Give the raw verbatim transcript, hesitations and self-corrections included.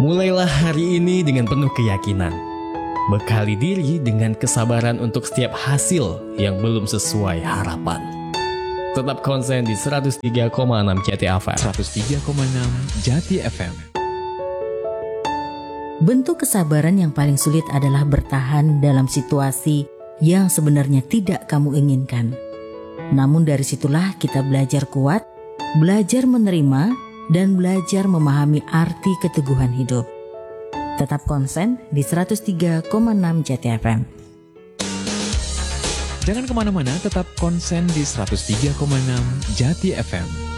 Mulailah hari ini dengan penuh keyakinan. Bekali diri dengan kesabaran untuk setiap hasil yang belum sesuai harapan. Tetap konsen di seratus tiga koma enam Jati F M. seratus tiga koma enam Jati F M. Bentuk kesabaran yang paling sulit adalah bertahan dalam situasi yang sebenarnya tidak kamu inginkan. Namun dari situlah kita belajar kuat, belajar menerima, dan belajar memahami arti keteguhan hidup. Tetap konsen di seratus tiga koma enam Jati F M. Jangan kemana-mana, tetap konsen di seratus tiga koma enam Jati F M.